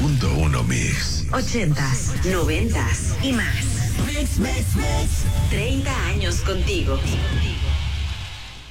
90.1 Mix. 80s, 90s y más. Mix, mix, mix. 30 años contigo.